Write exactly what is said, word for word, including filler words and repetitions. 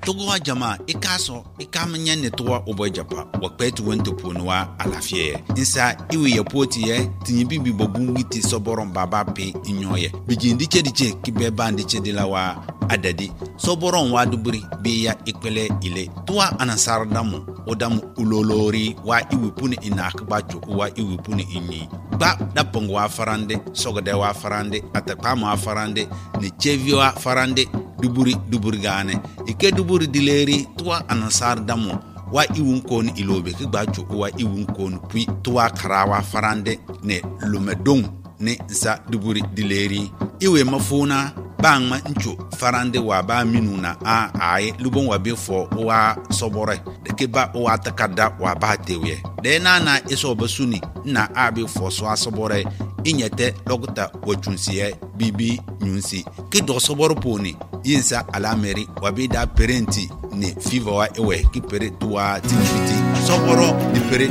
togo jama ikaso ikamanya ne towa obo japa wakpetu wento ponwa alafie insa iwe ya poti ye tinyibi bi bogungi ti soboron baba pe inyoye bijindi chediche kibe bandi chedila wa adadi soboron wa duburi bi ya ikpele ile towa anasar damu odamu ulolori wa iwe puni inakba choku wa iwe puni inyi ba dapong wa farande sogode wa farande atakpa wa farande ne chevi wa farande duburi duburi gane ike duburi dileri tuwa anasar damo wa iwun kon ilobe ki gbacho wa iwun kon puis tuwa karawa farande ne lumedong ne za duburi dileri iwe mafuna bangma ncho farande wa ba minuna a ai lubon wa be fo wa sobore de ke ba wa takada wa ba tewe de na na iso basuni na abi fo so asobore inyete logta wachunsiye bibi nyunsi ki do soboro poni yinsa alameri wabida parenti ne fiva wa ewe ki pere tuwa tinifiti soboro di pere